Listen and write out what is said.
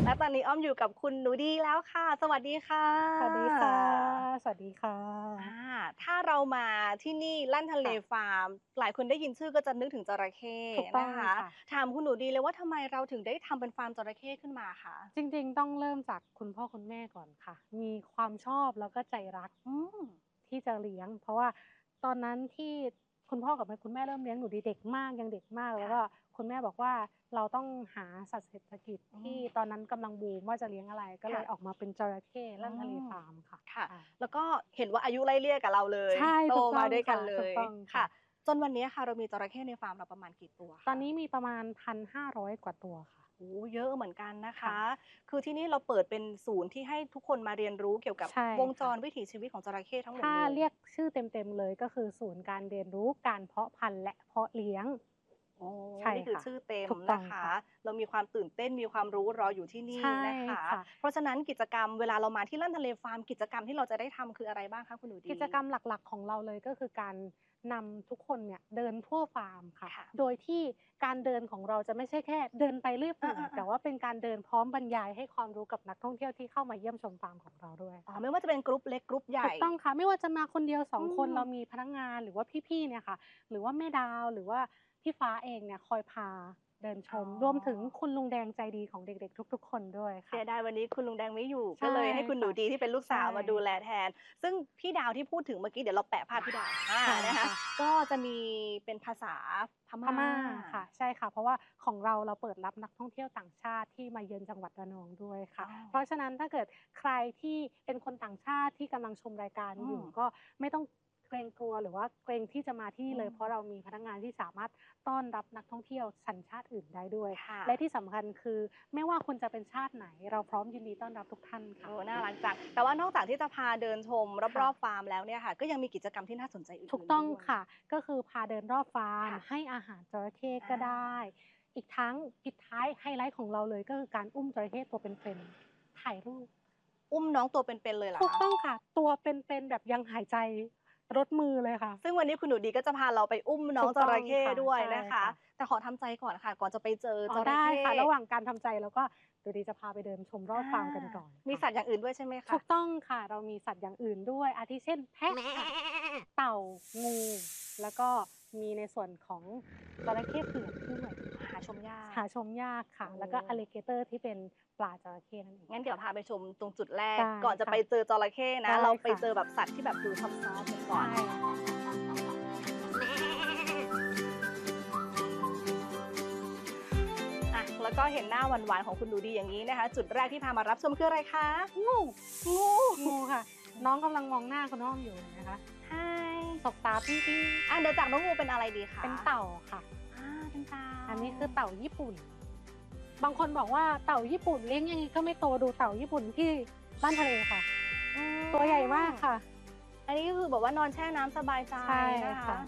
และตอนนี้อ้อมอยู่กับคุณหนูดีแล้วค่ะ สวัสดีค่ะสวัสดีค่ะสวัสดีค่ะอาถ้าเรามาที่นี่ลั่นทะเลค่ะฟาร์มหลายคนได้ยินชื่อก็จะนึกถึงจระเข้ถูกต้องนะคะค่ะถามคุณหนูดีเลยว่าทำไมเราถึงได้ทำเป็นฟาร์มจระเข้ขึ้นมาคะจริงๆต้องเริ่มจากคุณพ่อคุณแม่ก่อนค่ะ มีความชอบแล้วก็ใจรักอืมที่จะเลี้ยง เพราะว่าตอนนั้นที่คุณพ่อกับคุณแม่เริ่มเลี้ยงหนูดีเด็กมากยังเด็กมากแล้วค่ะก็คุณแม่บอกว่าเราต้องหาสัตว์เศรษฐกิจอืที่มตอนนั้นกำลังบูมว่าจะเลี้ยงอะไรก็เลยออกค่ะมาเป็นจระเข้อืลั่นทะเลมฟาร์มค่ะค่ะใช่แล้วก็เห็นว่าอายุไล่เลี่ยกับเราเลยใช่โตถูกต้องมาด้วยกันค่ะเลยถูกต้องค่ะค่ะจนวันนี้ค่ะเรามีจระเข้ในฟาร์มเราประมาณกี่ตัวตอนคะนี้มีประมาณ1,500กว่าตัวค่ะโอ้โฮเยอะเหมือนกันนะคะค่ะคือที่นี่เราเปิดเป็นศูนย์ที่ให้ทุกคนมาเรียนรู้เกี่ยวกับใช่วงจค่ะรวิถีชีวิตของจระเข้ทั้งหมดถ้าเลยเรียกชื่อเต็มๆเลยก็คือศูนย์การเรียนรู้การเพาะพันธุ์และเพาะเลี้ยงอ๋อใช่นี่คือค่ะชื่อเต็มถูกต้องนะคะค่ะเรามีความตื่นเต้นมีความรู้รออยู่ที่นี่ใช่นะคะค่ะเพราะฉะนั้นกิจกรรมเวลาเรามาที่ลั่นทะเลฟาร์มกิจกรรมที่เราจะได้ทำคืออะไรบ้างคะคุณหนูดีกิจกรรมหลักๆของเราเลยก็คือการนำทุกคนเนี่ยเดินทั่วฟาร์มค่ะค่ะโดยที่การเดินของเราจะไม่ใช่แค่เดินไปเรื่อยเปื่อยอาแต่ๆๆว่าเป็นการเดินพร้อมบรรยายให้ความรู้กับนักท่องเที่ยวที่เข้ามาเยี่ยมชมฟาร์มของเราด้วยอ๋อค่ะไม่ว่าจะเป็นกรุ๊ปเล็กกรุ๊ปใหญ่ถูกต้องค่ะไม่ว่าจะมาคนเดียว2 อืคนมเรามีพนักงานหรือว่าพี่ๆเนี่ยค่ะหรือว่าแม่ดาวหรือว่าพี่ฟ้าเองเนี่ยคอยพาเดินชอ๋อมรวมถึงคุณลุงแดงใจดีของเด็กๆทุกๆคนด้วยค่ะเสียดายวันนี้คุณลุงแดงไม่อยู่ก็ใช่เลยให้คุณหนูค่ะดีที่เป็นลูกใช่สาวมาดูแลค่ะแทนซึ่งพี่ดาวที่พูดถึงเมื่อกี้เดี๋ยวเราแปะภาพพี่ดาวค่ะนะคะค่ะก็จะมีเป็นภาษาพม่าพม่าค่ะใช่ค่ะเพราะว่าของเราเปิดรับนักท่องเที่ยวต่างชาติที่มาเยือนจังหวัดระนองด้วยอ๋ค่ะอเพราะฉะนั้นถ้าเกิดใครที่เป็นคนต่างชาติที่กำลังชมรายการอืมอยู่ก็ไม่ต้องเกรงกลัวหรือว่าเกรงที่จะมาที่นี่อืมเลยเพราะเรามีพนักงานที่สามารถต้อนรับนักท่องเที่ยวสัญชาติอื่นได้ด้วยค่ะและที่สำคัญคือไม่ว่าคุณจะเป็นชาติไหนเราพร้อมยินดีต้อนรับทุกท่านค่ะโอ้น่ารักจังแต่ว่านอกจากที่จะพาเดินชมรค่ะอบๆฟาร์มแล้วเนี่ยค่ะก็ยังมีกิจกรรมที่น่าสนใจถูกอื่นๆด้วยต้องค่ะก็คือพาเดินรอบฟาร์มค่ะให้อาหารจระเข้อาก็ได้อีกทั้งปิดท้ายไฮไลต์ของเราเลยก็คือการอุ้มจระเข้ตัวเป็นๆถ่ายรูปอุ้มน้องตัวเป็นๆเลยเหรอถูกคะต้องค่ะตัวเป็นๆแบบยังหายใจรดมือเลยค่ะซึ่งวันนี้คุณหนูดีก็จะพาเราไปอุ้มน้องถูกต้องจระเข้ค่ะด้วยใช่นะคะค่ะแต่ขอทำใจก่อนค่ะก่อนจะไปเจออ๋อจระได้เข้ค่ะระหว่างการทำใจเราก็เดี๋ยวดีจะพาไปเดินชมรอบอาฟาร์มกันก่อนมีค่ะสัตว์อย่างอื่นด้วยใช่ไหมคะถูกต้องค่ะเรามีสัตว์อย่างอื่นด้วยอาทิเช่นแพะค่ะเต่างูแล้วก็มีในส่วนของจระเข้เผือกด้วยหาชมยากหาชมยากค่ะโอ้แล้วก็ alligator ที่เป็นปลาจระเข้นั่นเองงั้นเดี๋ยวพาไปชมตรงจุดแรกได้ก่อนจะไปค่ะเจอจระเข้นะได้เราไปค่ะเจอแบบสัตว์ที่แบบดูซอฟต์ๆกันก่อใช่นอะแล้วก็เห็นหน้าหวานๆของคุณดูดีอย่างนี้นะคะ จุดแรกที่พามารับชมคืออะไรคะงูงูงูค่ะน้องกำลังมองหน้าคุณอ้อมอยู่นะคะฮายสบตาปิ๊งเดี๋ยวจากน้องงูเป็นอะไรดีคะเป็นเต่าค่ะเป็นเต่าอันนี้คือเต่าญี่ปุ่น บางคนบอกว่าเต่าญี่ปุ่นเลี้ยงยังไงก็ไม่โตดูเต่าญี่ปุ่นที่บ้านทะเลค่ะอืมตัวใหญ่มากค่ะอันนี้ก็คือแบบว่านอนแช่น้ำสบายใจใช่นะคะค่ะ